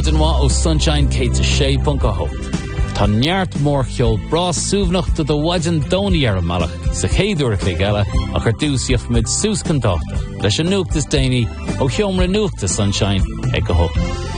Wadanwa ó Sunshine Kate a Shea Punkaho. Tá neart mór cheol bras súvnachta do Wadan Doni ar a malach sa chéadúir chéigala a chu dúsíocht mid sús cantáta leis an nuachtas daoine ó cheomra nuachta Sunshine ag go hoch.